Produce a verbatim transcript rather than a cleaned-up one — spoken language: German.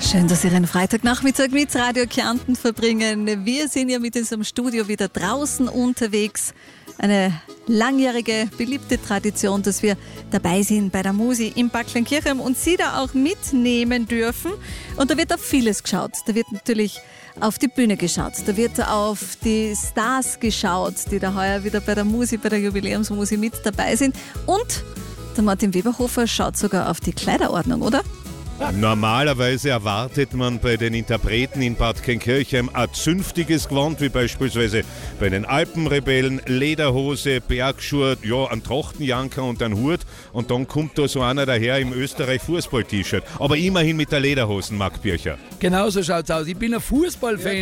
Schön, dass Sie Ihren Freitagnachmittag mit Radio Kärnten verbringen. Wir sind ja mit unserem Studio wieder draußen unterwegs. Eine langjährige, beliebte Tradition, dass wir dabei sind bei der Musi im Backlenkirchen und Sie da auch mitnehmen dürfen. Und da wird auf vieles geschaut. Da wird natürlich auf die Bühne geschaut. Da wird auf die Stars geschaut, die da heuer wieder bei der Musi, bei der Jubiläumsmusi mit dabei sind. Und der Martin Weberhofer schaut sogar auf die Kleiderordnung, oder? Normalerweise erwartet man bei den Interpreten in Bad Kleinkirchheim ein zünftiges Gewand, wie beispielsweise bei den Alpenrebellen, Lederhose, Bergschuhe, ja, ein Trachtenjanker und ein Hut. Und dann kommt da so einer daher im Österreich-Fußball-T-Shirt. Aber immerhin mit der Lederhosen, Marc Bircher. Genau so schaut's aus. Ich bin ein Fußballfan.